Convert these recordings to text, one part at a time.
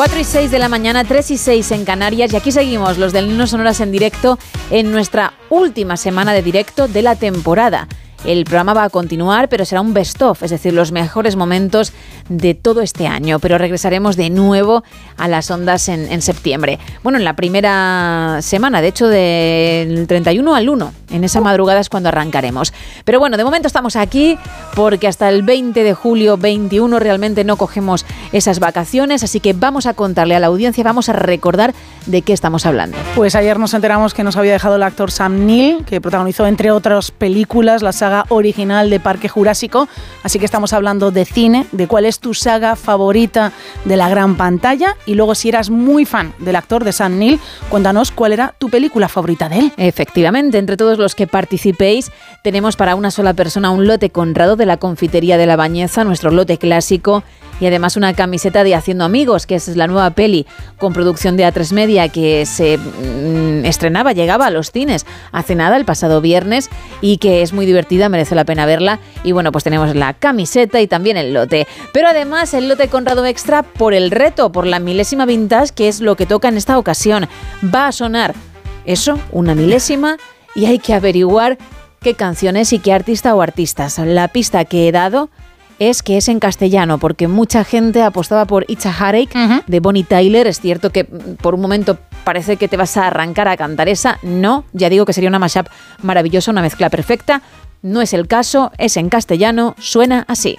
4:06 de la mañana, 3:06 en Canarias, y aquí seguimos los del Nino Sonoras en directo en nuestra última semana de directo de la temporada. El programa va a continuar, pero será un best-of, es decir, los mejores momentos de todo este año. Pero regresaremos de nuevo a las ondas en septiembre. Bueno, en la primera semana, de hecho, del 31 al 1. En esa madrugada es cuando arrancaremos. Pero bueno, de momento estamos aquí porque hasta el 20 de julio, 21, realmente no cogemos esas vacaciones. Así que vamos a contarle a la audiencia, vamos a recordar de qué estamos hablando. Pues ayer nos enteramos que nos había dejado el actor Sam Neill, que protagonizó, entre otras películas, la saga original de Parque Jurásico. Así que estamos hablando de cine, de cuál es tu saga favorita de la gran pantalla, y luego, si eras muy fan del actor de Sam Neill, cuéntanos cuál era tu película favorita de él. Efectivamente, entre todos los que participéis, tenemos para una sola persona un lote Conrado de la Confitería de la Bañeza, nuestro lote clásico, y además una camiseta de Haciendo Amigos, que es la nueva peli con producción de A3 Media que se llegaba a los cines hace nada, el pasado viernes, y que es muy divertida, merece la pena verla. Y bueno, pues tenemos la camiseta y también el lote. Pero además el lote Conrado Extra por el reto, por la milésima vintage, que es lo que toca en esta ocasión. Va a sonar eso, una milésima, y hay que averiguar qué canciones y qué artista o artistas. La pista que he dado es que es en castellano, porque mucha gente apostaba por It's a Heartache de Bonnie Tyler. Es cierto que por un momento parece que te vas a arrancar a cantar esa. No, ya digo que sería una mashup maravillosa, una mezcla perfecta. No es el caso, es en castellano, suena así.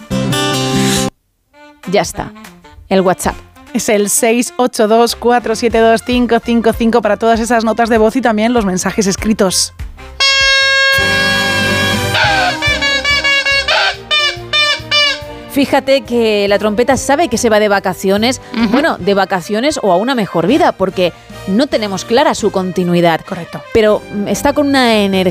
Ya está, el WhatsApp. Es el 682-472-555 para todas esas notas de voz y también los mensajes escritos. Fíjate que la trompeta sabe que se va de vacaciones, bueno, de vacaciones o a una mejor vida, porque no tenemos clara su continuidad. Correcto. Pero está con una energía